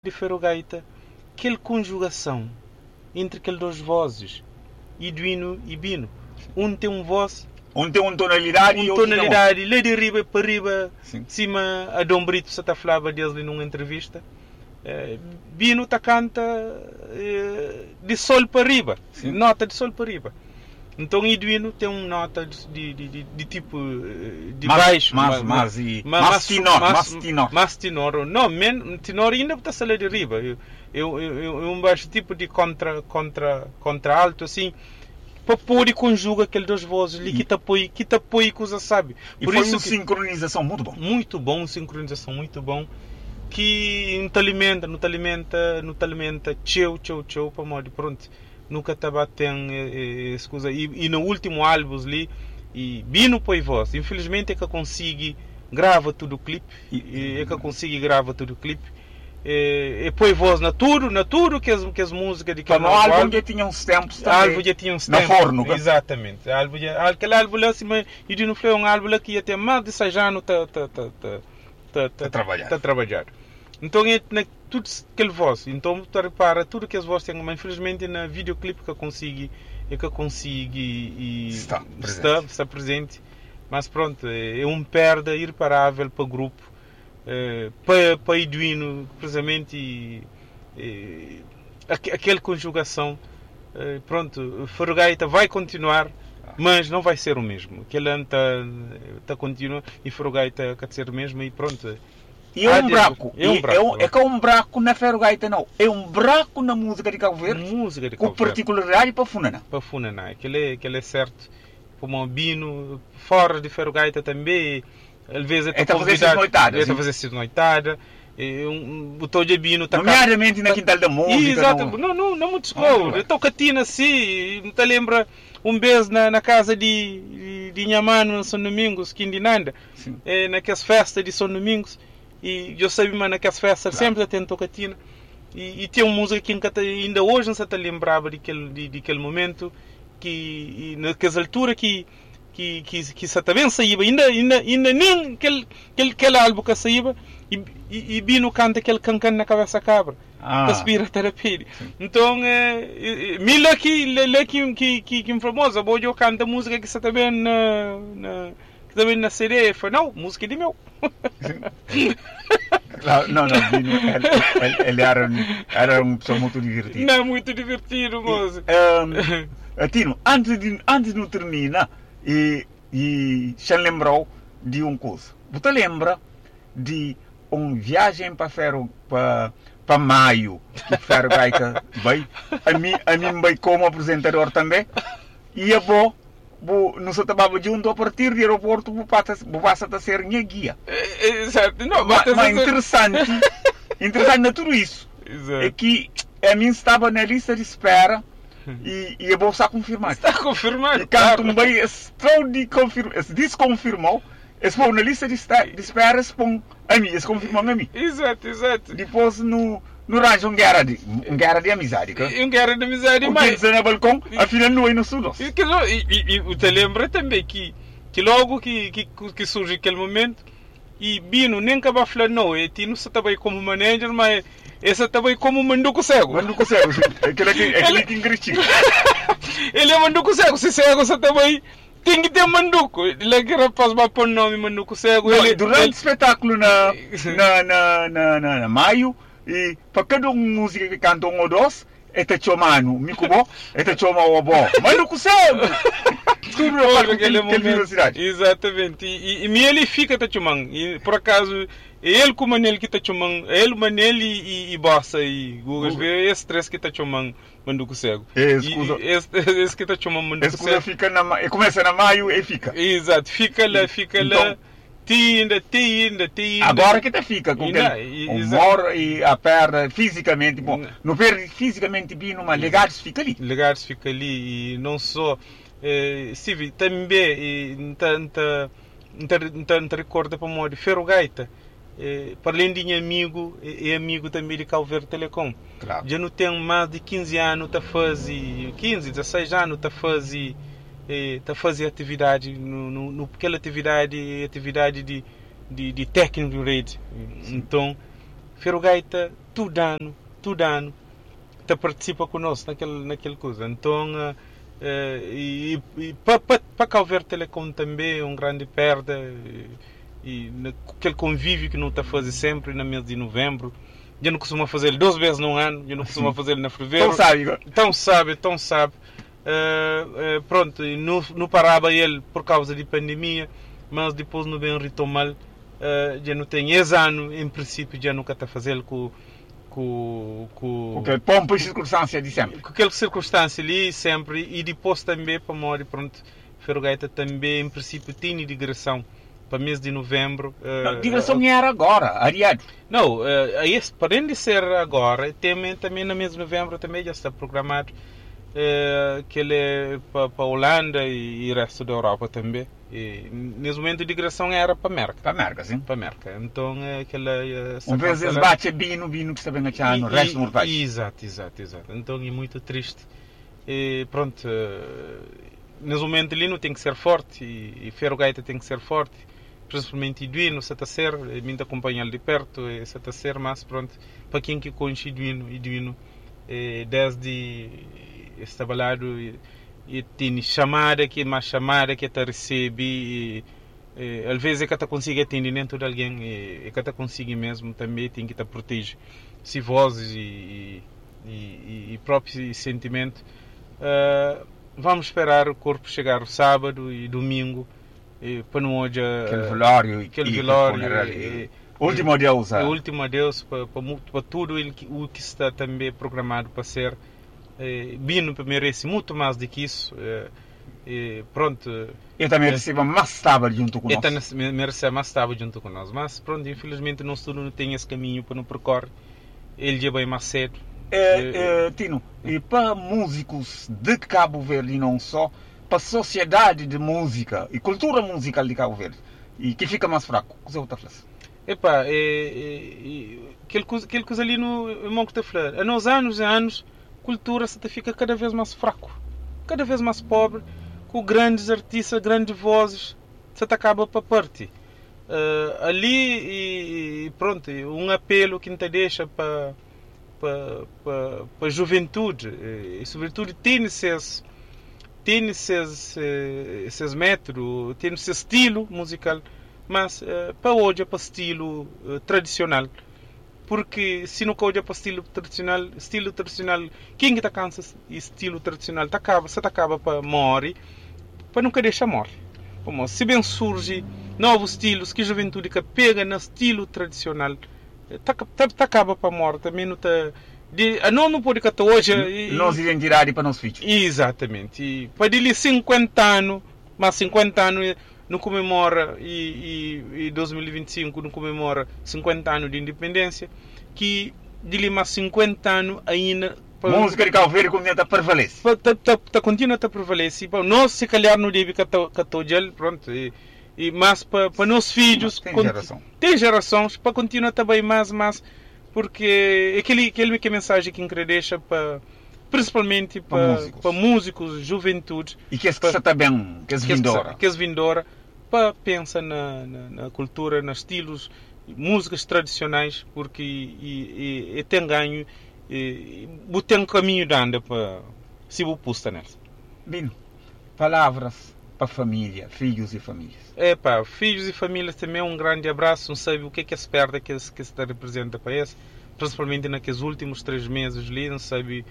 de Ferro-Gaita, aquela conjugação entre aquelas duas vozes, Iduino e Bino. Um tem uma voz, tem uma tonalidade e outro tonalidade, lá de riba para riba, sim. Cima a Dom Brito se está falava desde numa entrevista. Bino está canta de sol para riba, sim. Nota de sol para riba. Então Iduino tem uma nota de tipo de baixo, mais tenor. Não, tenor ainda está só de riba. Um baixo tipo de contra alto assim. Para pôr conjuga aquelas duas vozes ali que te apoia coisa sabe. Por isso uma sincronização muito bom. Muito bom, sincronização muito bom. Que não te alimenta, tchau, para modo pronto. Nunca estava tendo essa coisa. E no último álbum ali, e Bino põe voz. Infelizmente é que consigo grava todo o clipe. E põe voz na tudo que as músicas de no álbum já tinha uns tempos também. Na forno. Exatamente. Aquele álbum lá, e de não foi um álbum que ia ter mais de 6 anos a trabalhar. Então é tudo aquele voz. Então tu repara tudo que as vozes têm, mas infelizmente na videoclipe que eu consigo estar presente. Mas pronto, é um perda irreparável para o grupo. Para Iduino, precisamente aquela conjugação, pronto, Ferro-Gaita vai continuar, mas não vai ser o mesmo. Aquele ano está continua e Ferro-Gaita quer ser o mesmo e pronto. E é um buraco. É que é um buraco na Ferro-Gaita, não. É um buraco na música de Cabo Verde. Com particularidade para Funaná. Para Funaná. Aquele é certo. Como Bino, fora de Ferro-Gaita também. Às vezes está a fazer essa noitada. O Tô de Bino está nomeadamente na Quintal da Música. Exato. Não muito escuro. Estou catina assim. Não te lembra um beijo na casa de Inhamano em São Domingos, Quindinanda. Naquelas festas de São Domingos. E eu sabia, mas naquelas festas sempre tem tocatina. E tem uma música que ainda hoje não se te lembrava daquele momento. Que naquelas alturas que se também saía, ainda nem aquele álbum que saía, e Bino canta aquele cancan na cabeça cabra. Aspira terapia. Então, me que famosa, vou eu canta música que se também na CD, foi não, música de meu. Não, Bino, ele era uma pessoa muito divertida. Não, muito divertido, moço. Tino, antes de terminar, e se lembrou de uma coisa. Você lembra de uma viagem para Maio, que Ferro-Gaita vai? A mim vai como apresentador também. E eu vou não se estava junto a partir do aeroporto, vou passar a ser minha guia. Exato. Não, mas interessante de tudo isso. Exato. É que a mim estava na lista de espera. E eu vou estar confirmado. Está confirmado. E quando também desconfirmou, eles põem na lista de espera, eles põem a mim, eles confirmam a mim. Exato. Depois no rancho um guerra de amizade. Um guerra de amizade, mas no balcão, afinal não é no sul. E você lembra também que logo que surge aquele momento, e Bino nem acaba falando, não, e Tino você estava aí como manager, mas esse estava aí como manduco cego. Aquele que engritinho. Ele é manduco cego, se cego você estava aí, tem que ter manduco. Ele que rapaz vai pôr o nome manduco cego. Durante o espetáculo na Maio, e para cada música que canta um ou dois, está chamando Mikubo, está chamando o Bo. Manduco cego! Tudo aquele velocidade. Exatamente. E ele fica chamando. E por acaso, ele como ele que está chamando, ele, Manel e Bossa e Gugas, esses três que está chamando Manduco cego. Esse que está chamando Manduco cego. Começa na Maio e fica. Exato. Fica lá. Ainda. Agora que te fica com o humor e a perna fisicamente. Bom, não perde fisicamente bem, mas legados fica ali. Legados fica ali e não só. Sim, também não recorda para modo Ferro-Gaita. Para além de amigo, é amigo também de Cabo Verde Telecom. Claro. Já não tem mais de 15 anos, está fazendo 15, 16 anos, está fazendo atividade, aquela atividade de técnico de rede. Então, Ferogaita, tudo ano, tá participa conosco naquele coisa. Então, para Calver Telecom também um grande perda, e aquele convívio que não está a fazer sempre no mês de novembro. Eu não costumo fazer 2 vezes num ano, eu não costumo fazer na fevereiro. Então sabe. Pronto, não parava ele por causa de pandemia, mas depois não vem retomar. Já não tem esse ano, em princípio, já nunca está a fazer com aquele pompa e circunstância de sempre. Com aquela circunstância ali, sempre. E depois também, para morrer, pronto, Ferogaita também, em princípio, tem digressão para mês de novembro. A digressão era agora, ariado. Não, além de ser agora, também no mês de novembro também já está programado que ele é para a Holanda e o resto da Europa também. E, nesse momento a digressão era para a Merca. Para a Merca, sim. Para a Merca. Então, aquela... vezes bate bino que está bem achado no resto do país. Exato. Então é muito triste. E pronto, nesse momento ali não tem que ser forte, e Ferogaita tem que ser forte, principalmente Eduino, se está a ser, me acompanhar de perto, se está a ser, mas pronto, para quem que conhece Eduino, desde estabalado, e tem chamada que está recebe, às vezes é que está consegue atendimento de alguém, é que está consegue mesmo também, tem que estar proteger se vozes e próprios sentimentos. Vamos esperar o corpo chegar sábado e domingo, para não hoje aquele velório, último adeus, o último adeus para tudo o que está também programado para ser. Bino merece muito mais do que isso. Pronto. Ele também recebe mais estável junto com nós. Ele merece mais estável junto com nós. Mas pronto, infelizmente nós tudo não tem esse caminho para não percorrer. Ele já vai mais cedo. Tino, e para músicos de Cabo Verde e não só, para a sociedade de música e cultura musical de Cabo Verde, e que fica mais fraco, o que você está falando? Epá, aquele coisa ali no irmão que está falando. Há uns anos, cultura se fica cada vez mais fraco, cada vez mais pobre, com grandes artistas, grandes vozes, se acaba para parte. Ali, e pronto, um apelo que te deixa para a juventude, e sobretudo tem esses métodos, tem esse estilo musical, mas para hoje é para estilo tradicional. Porque se não hoje é para estilo tradicional, quem está cansa estilo tradicional se acaba para morrer, para nunca deixar morrer. Como se bem surge novos estilos que a juventude que pega no estilo tradicional, acaba para morrer também não está. Não pode estar hoje. Nós identidade para nós filhos. Exatamente. E para ele 50 anos, mas 50 anos não comemora, e 2025 não comemora 50 anos de independência, que de mais 50 anos ainda. Música de Cabo Verde continua a prevalecer. Continua a prevalecer. Nós, se calhar, não devemos catar pronto. Mas para nossos filhos. Tem gerações para continuar também mais. Porque aquele que é mensagem que deixa principalmente para músicos, juventude. E que está bem, que é vindora, para pensar na cultura, nos estilos, músicas tradicionais, porque tem ganho, tem um caminho de andar para se você pusta nelas. Bino, palavras para a família, filhos e famílias. Filhos e famílias também um grande abraço, não sabe o que é se perde, que se representa para esse, principalmente naqueles últimos 3 meses ali, não sabe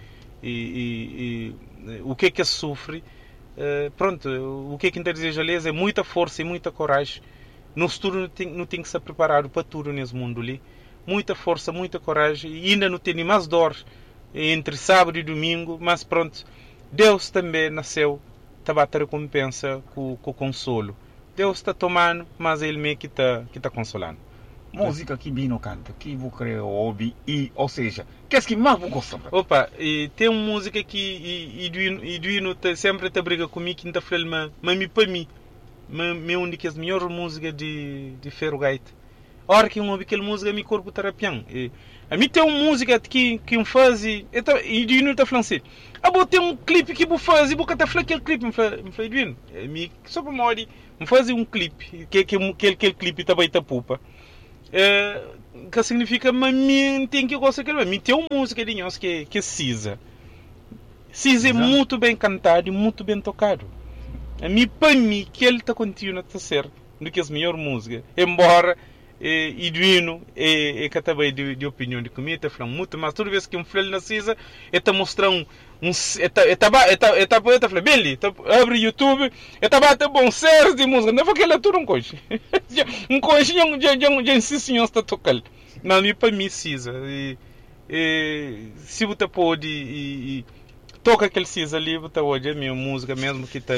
o que se sofre. Pronto, o que a deseja ali é muita força e muita coragem. No futuro não tem que se preparar para tudo nesse mundo ali. Muita força, muita coragem, e ainda não tem mais dor entre sábado e domingo, mas pronto, Deus também nasceu, está a recompensa com consolo. Deus está tomando, mas Ele mesmo que está consolando. Música que Bino canta, que vou querer ouvir, ou seja, que é que mais vou gostar? Tem uma música que Eduino sempre está briga comigo, que está falando, mas para mim, é uma das melhores músicas de Ferogaita. A hora que eu ouvi aquela música, meu corpo está arrepiando. A mim tem uma música que faz, e Eduino está falando assim, tem um clipe que eu faz, e vou cantar aquele clipe. Eu falei, Eduino, só para morrer, fazer um clipe, que aquele clipe também está pupa. que significa, mas mim tem que gostar que mim tem uma música de nós que Cisa. Cisa é muito bem cantado e muito bem tocado. A mim, para mim, que ele está continua a ser do que as melhores músicas. Embora Eduino é que também de opinião de comigo, está falando muito, mas toda vez que um filho na Cisa, está mostrando está falando, Billy, abre YouTube, está batendo bom séries de música, não foi aquela tudo um coche. Um coche já insiste em estar tocando. Mas para mim, Cisa, se você pode toca aquele Cisa ali, você hoje é minha música mesmo que está